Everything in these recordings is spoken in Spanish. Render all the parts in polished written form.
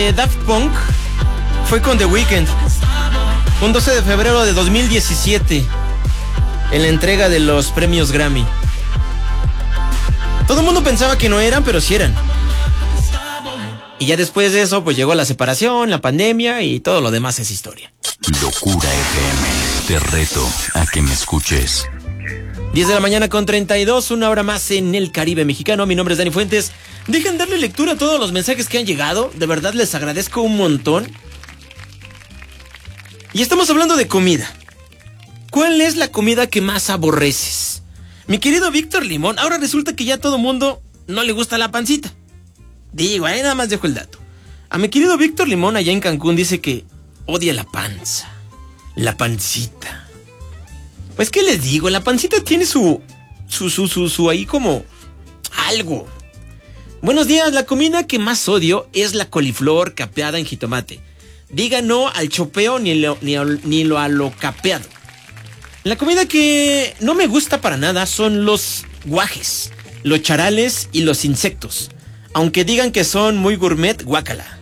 Daft Punk fue con The Weeknd un 12 de febrero de 2017 en la entrega de los premios Grammy. Todo el mundo pensaba que no eran, pero sí eran. Y ya después de eso, pues llegó la separación, la pandemia y todo lo demás es historia. Locura FM, te reto a que me escuches. 10 de la mañana con 32, una hora más en el Caribe mexicano. Mi nombre es Dani Fuentes. Dejen darle lectura a todos los mensajes que han llegado. De verdad les agradezco un montón. Y estamos hablando de comida. ¿Cuál es la comida que más aborreces? Mi querido Víctor Limón, ahora resulta que ya a todo mundo no le gusta la pancita. Digo, ahí nada más dejo el dato. A mi querido Víctor Limón allá en Cancún dice que odia la panza. La pancita. Pues, ¿qué les digo? La pancita tiene su ahí como algo. Buenos días, la comida que más odio es la coliflor capeada en jitomate. Diga no al chopeo ni a lo capeado. La comida que no me gusta para nada son los guajes, los charales y los insectos. Aunque digan que son muy gourmet, guácala.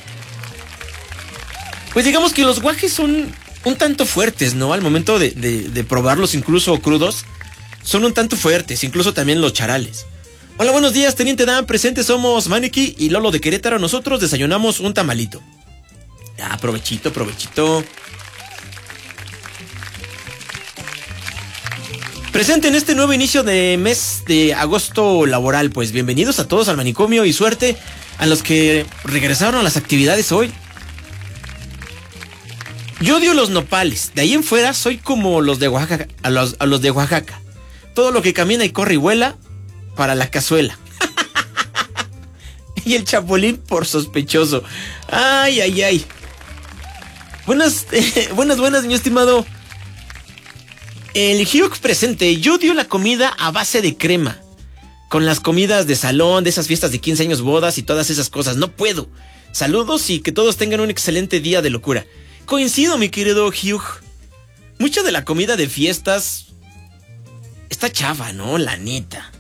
Pues digamos que los guajes son un tanto fuertes, ¿no? Al momento de probarlos, incluso crudos, son un tanto fuertes, incluso también los charales. Hola, buenos días, Teniente Dan, presente, somos Maneki y Lolo de Querétaro. Nosotros desayunamos un tamalito. Ah, provechito. Presente en este nuevo inicio de mes de agosto laboral, pues bienvenidos a todos al manicomio y suerte a los que regresaron a las actividades hoy. Yo odio los nopales, de ahí en fuera soy como los de Oaxaca, a los de Oaxaca. Todo lo que camina y corre y vuela, para la cazuela. Y el chapulín por sospechoso. Ay. Buenas, mi estimado. El Hugh presente. Yo odio la comida a base de crema. Con las comidas de salón, de esas fiestas de 15 años, bodas y todas esas cosas. No puedo. Saludos y que todos tengan un excelente día de locura. Coincido, mi querido Hugh. Mucha de la comida de fiestas está chafa, ¿no? La neta.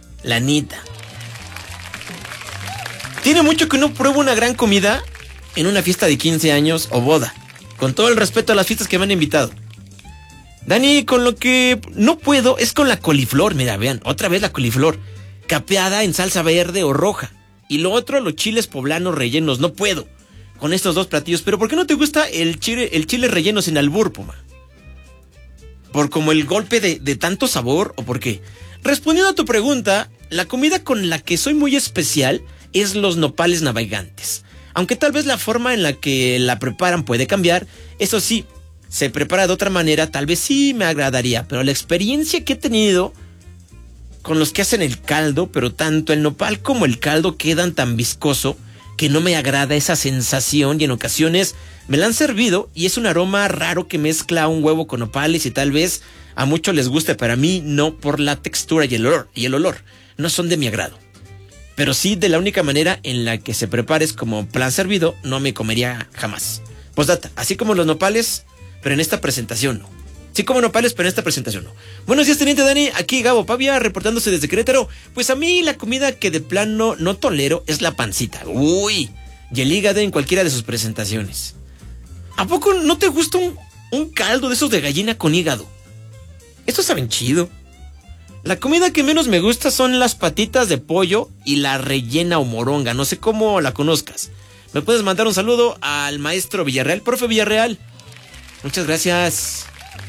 Tiene mucho que no pruebo una gran comida en una fiesta de 15 años o boda. Con todo el respeto a las fiestas que me han invitado. Dani, con lo que no puedo es con la coliflor. Mira, vean, otra vez la coliflor. Capeada en salsa verde o roja. Y lo otro, los chiles poblanos rellenos. No puedo con estos dos platillos. Pero ¿por qué no te gusta el chile relleno sin albur, Puma? ¿Por como el golpe de tanto sabor o por qué? Respondiendo a tu pregunta, la comida con la que soy muy especial es los nopales navegantes. Aunque tal vez la forma en la que la preparan puede cambiar, eso sí, se prepara de otra manera, tal vez sí me agradaría, pero la experiencia que he tenido con los que hacen el caldo, pero tanto el nopal como el caldo quedan tan viscoso que no me agrada esa sensación y en ocasiones me la han servido y es un aroma raro que mezcla un huevo con nopales y tal vez a muchos les guste, pero a mí no por la textura y el olor. No son de mi agrado. Pero sí de la única manera en la que se prepara es como plan servido, no me comería jamás. Postdata, así como los nopales, pero en esta presentación no. Sí como nopales, pero en esta presentación no. Buenos días, Teniente Dani, aquí Gabo Pavia reportándose desde Querétaro. Pues a mí la comida que de plano no tolero es la pancita. Uy, y el hígado en cualquiera de sus presentaciones. ¿A poco no te gusta un caldo de esos de gallina con hígado? Estos saben chido. La comida que menos me gusta son las patitas de pollo y la rellena o moronga. No sé cómo la conozcas. ¿Me puedes mandar un saludo al maestro Villarreal? Profe Villarreal. Muchas gracias.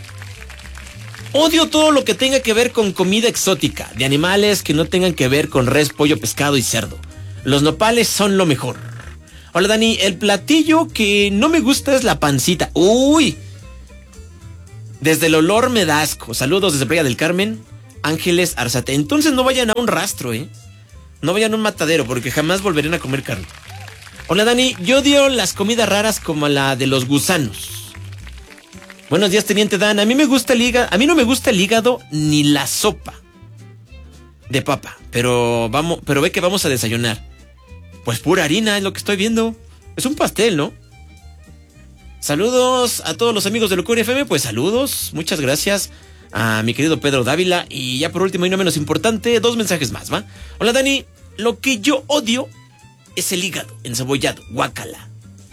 Odio todo lo que tenga que ver con comida exótica, de animales que no tengan que ver con res, pollo, pescado y cerdo. Los nopales son lo mejor. Hola Dani, el platillo que no me gusta es la pancita. Uy. Desde el olor me da asco. Saludos desde Playa del Carmen, Ángeles Arzate. Entonces no vayan a un rastro, No vayan a un matadero porque jamás volverán a comer carne. Hola Dani, yo odio las comidas raras como la de los gusanos. Buenos días, Teniente Dan. A mí no me gusta el hígado ni la sopa de papa, pero ve que vamos a desayunar. Pues pura harina es lo que estoy viendo. Es un pastel, ¿no? Saludos a todos los amigos de Locura FM, pues saludos, muchas gracias a mi querido Pedro Dávila. Y ya por último y no menos importante, 2 mensajes más, ¿va? Hola Dani, lo que yo odio es el hígado encebollado, guácala.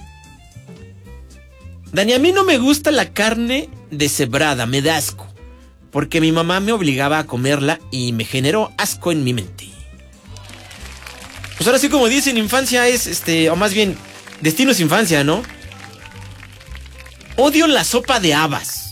Dani, a mí no me gusta la carne deshebrada, me da asco. Porque mi mamá me obligaba a comerla y me generó asco en mi mente. Pues ahora sí, como dicen, infancia es, o más bien, destino es infancia, ¿no? Odio la sopa de habas.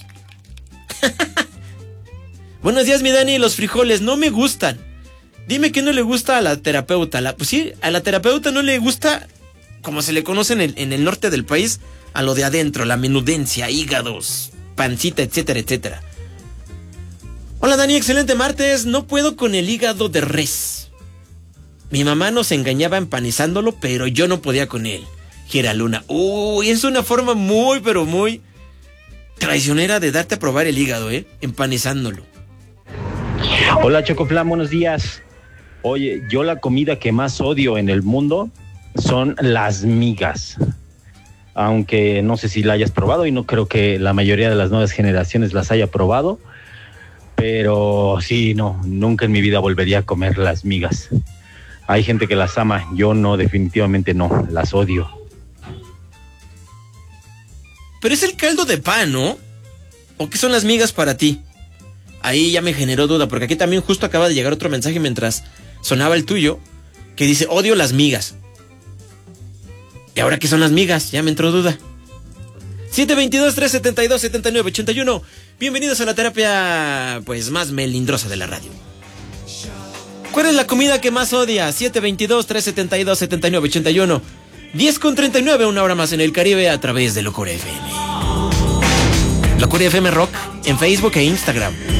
Buenos días, mi Dani, los frijoles no me gustan. Dime qué no le gusta a la terapeuta. Pues sí, a la terapeuta no le gusta, como se le conoce en el norte del país, a lo de adentro, la menudencia, hígados, pancita, etcétera, etcétera. Hola Dani, excelente martes. No puedo con el hígado de res. Mi mamá nos engañaba empanizándolo, pero yo no podía con él. Gira Luna. Uy, es una forma muy, pero muy traicionera de darte a probar el hígado, empanizándolo. Hola Chocoflan, buenos días. Oye, yo la comida que más odio en el mundo son las migas. Aunque no sé si la hayas probado y no creo que la mayoría de las nuevas generaciones las haya probado. Pero sí, no, nunca en mi vida volvería a comer las migas. Hay gente que las ama, yo no, definitivamente no, las odio. Pero es el caldo de pan, ¿no? ¿O qué son las migas para ti? Ahí ya me generó duda, porque aquí también justo acaba de llegar otro mensaje mientras sonaba el tuyo, que dice, odio las migas. ¿Y ahora qué son las migas? Ya me entró duda. 722-372-7981. Bienvenidos a la terapia, pues, más melindrosa de la radio. ¿Cuál es la comida que más odias? 722-372-7981. 10:39, una hora más en el Caribe a través de Locura FM. Locura FM Rock en Facebook e Instagram.